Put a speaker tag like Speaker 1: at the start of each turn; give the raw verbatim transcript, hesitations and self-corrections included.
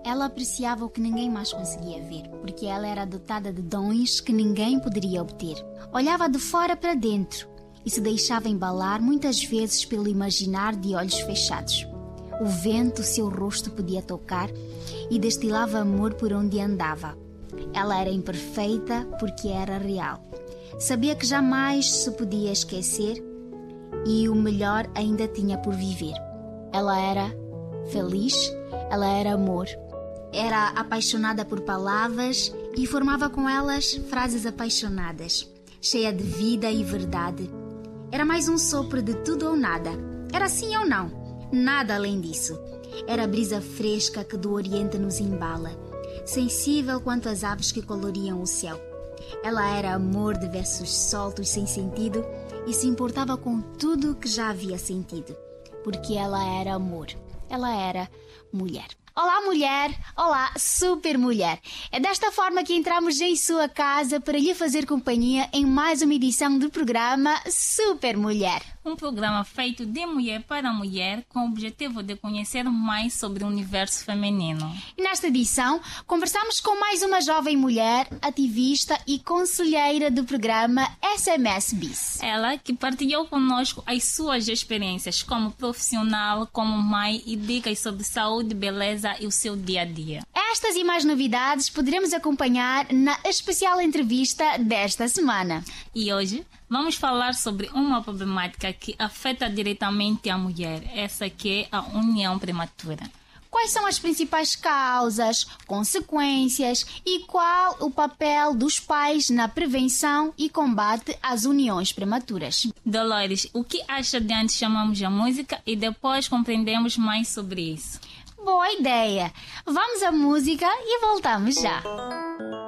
Speaker 1: Ela apreciava o que ninguém mais conseguia ver, porque ela era dotada de dons que ninguém poderia obter. Olhava de fora para dentro e se deixava embalar muitas vezes pelo imaginar de olhos fechados. O vento seu rosto podia tocar e destilava amor por onde andava. Ela era imperfeita porque era real. Sabia que jamais se podia esquecer e o melhor ainda tinha por viver. Ela era feliz, ela era amor. Era apaixonada por palavras e formava com elas frases apaixonadas, cheia de vida e verdade. Era mais um sopro de tudo ou nada. Era sim ou não, nada além disso. Era a brisa fresca que do Oriente nos embala, sensível quanto as aves que coloriam o céu. Ela era amor de versos soltos sem sentido e se importava com tudo que já havia sentido, porque ela era amor, ela era mulher. Olá, mulher! Olá, super mulher! É desta forma que entramos em sua casa para lhe fazer companhia em mais uma edição do programa Super Mulher.
Speaker 2: Um programa feito de mulher para mulher com o objetivo de conhecer mais sobre o universo feminino.
Speaker 1: E nesta edição, conversamos com mais uma jovem mulher, ativista e conselheira do programa S M S Bis.
Speaker 2: Ela que partilhou conosco as suas experiências como profissional, como mãe e dicas sobre saúde, beleza e o seu dia a dia.
Speaker 1: Estas e mais novidades poderemos acompanhar na especial entrevista desta semana.
Speaker 2: E hoje vamos falar sobre uma problemática que afeta diretamente a mulher, essa que é a união prematura.
Speaker 1: Quais são as principais causas, consequências e qual o papel dos pais na prevenção e combate às uniões prematuras?
Speaker 2: Dolores, o que acha de antes chamamos a música e depois compreendemos mais sobre isso?
Speaker 1: Boa ideia! Vamos à música e voltamos já!